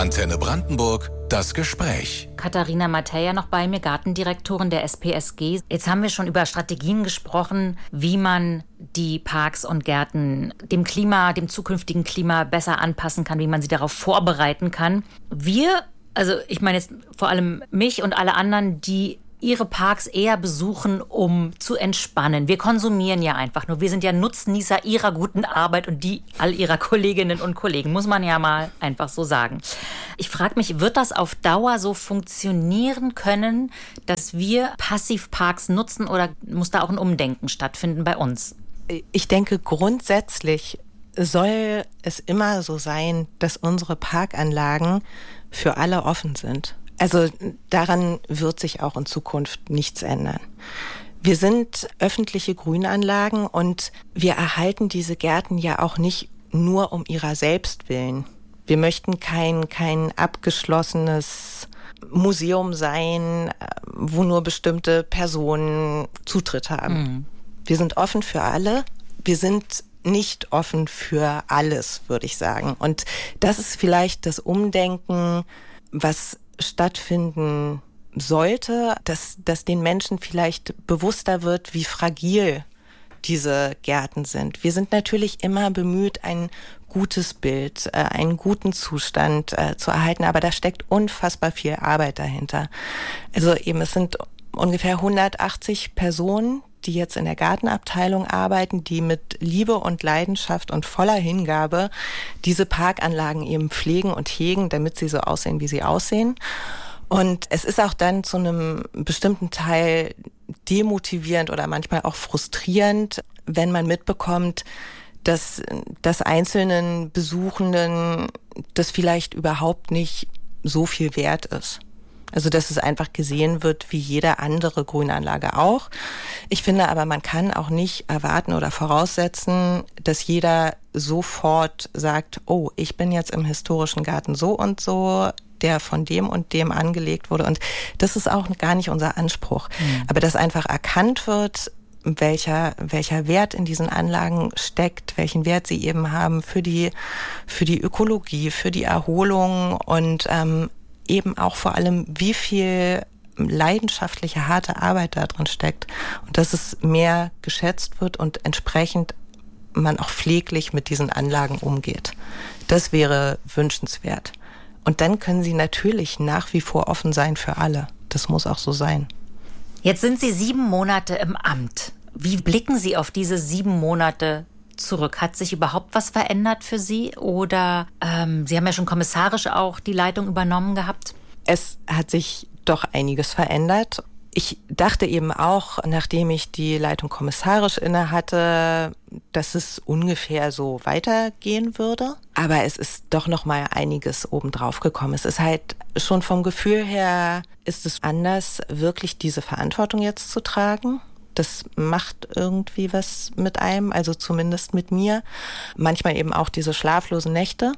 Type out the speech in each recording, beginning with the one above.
Antenne Brandenburg, das Gespräch. Katharina Mateja noch bei mir, Gartendirektorin der SPSG. Jetzt haben wir schon über Strategien gesprochen, wie man die Parks und Gärten dem Klima, dem zukünftigen Klima besser anpassen kann, wie man sie darauf vorbereiten kann. Ich meine jetzt vor allem mich und alle anderen, die ihre Parks eher besuchen, um zu entspannen. Wir konsumieren ja einfach nur. Wir sind ja Nutznießer ihrer guten Arbeit und die all ihrer Kolleginnen und Kollegen, muss man ja mal einfach so sagen. Ich frage mich, wird das auf Dauer so funktionieren können, dass wir Passivparks nutzen, oder muss da auch ein Umdenken stattfinden bei uns? Ich denke, grundsätzlich soll es immer so sein, dass unsere Parkanlagen für alle offen sind. Also daran wird sich auch in Zukunft nichts ändern. Wir sind öffentliche Grünanlagen und wir erhalten diese Gärten ja auch nicht nur um ihrer selbst willen. Wir möchten kein abgeschlossenes Museum sein, wo nur bestimmte Personen Zutritt haben. Mhm. Wir sind offen für alle. Wir sind nicht offen für alles, würde ich sagen. Und das ist vielleicht das Umdenken, was stattfinden sollte, dass den Menschen vielleicht bewusster wird, wie fragil diese Gärten sind. Wir sind natürlich immer bemüht, ein gutes Bild, einen guten Zustand zu erhalten, aber da steckt unfassbar viel Arbeit dahinter. Also eben, es sind ungefähr 180 Personen, die jetzt in der Gartenabteilung arbeiten, die mit Liebe und Leidenschaft und voller Hingabe diese Parkanlagen eben pflegen und hegen, damit sie so aussehen, wie sie aussehen. Und es ist auch dann zu einem bestimmten Teil demotivierend oder manchmal auch frustrierend, wenn man mitbekommt, dass einzelnen Besuchenden das vielleicht überhaupt nicht so viel wert ist. Also dass es einfach gesehen wird wie jede andere Grünanlage auch. Ich finde aber, man kann auch nicht erwarten oder voraussetzen, dass jeder sofort sagt, oh, ich bin jetzt im historischen Garten so und so, der von dem und dem angelegt wurde. Und das ist auch gar nicht unser Anspruch. Mhm. Aber dass einfach erkannt wird, welcher Wert in diesen Anlagen steckt, welchen Wert sie eben haben für die Ökologie, für die Erholung und eben auch vor allem, wie viel leidenschaftliche, harte Arbeit da drin steckt und dass es mehr geschätzt wird und entsprechend man auch pfleglich mit diesen Anlagen umgeht. Das wäre wünschenswert. Und dann können sie natürlich nach wie vor offen sein für alle. Das muss auch so sein. Jetzt sind Sie 7 Monate im Amt. Wie blicken Sie auf diese 7 Monate zurück? Hat sich überhaupt was verändert für Sie? Oder Sie haben ja schon kommissarisch auch die Leitung übernommen gehabt. Es hat sich doch einiges verändert. Ich dachte eben auch, nachdem ich die Leitung kommissarisch inne hatte, dass es ungefähr so weitergehen würde. Aber es ist doch noch mal einiges obendrauf gekommen. Es ist halt schon vom Gefühl her, ist es anders, wirklich diese Verantwortung jetzt zu tragen. Das macht irgendwie was mit einem, also zumindest mit mir. Manchmal eben auch diese schlaflosen Nächte.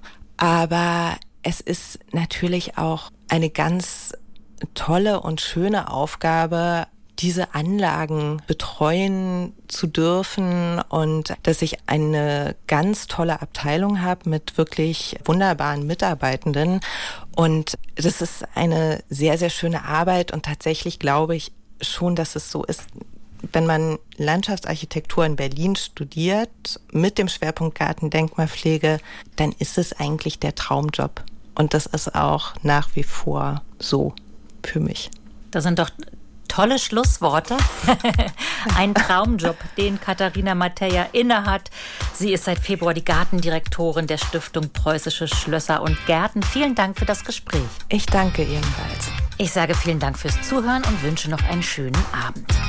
Aber es ist natürlich auch eine ganz tolle und schöne Aufgabe, diese Anlagen betreuen zu dürfen und dass ich eine ganz tolle Abteilung habe mit wirklich wunderbaren Mitarbeitenden. Und das ist eine sehr, sehr schöne Arbeit und tatsächlich glaube ich schon, dass es so ist, wenn man Landschaftsarchitektur in Berlin studiert, mit dem Schwerpunkt Gartendenkmalpflege, dann ist es eigentlich der Traumjob. Und das ist auch nach wie vor so für mich. Das sind doch tolle Schlussworte. Ein Traumjob, den Katharina Mateja innehat. Sie ist seit Februar die Gartendirektorin der Stiftung Preußische Schlösser und Gärten. Vielen Dank für das Gespräch. Ich danke ebenfalls. Ich sage vielen Dank fürs Zuhören und wünsche noch einen schönen Abend.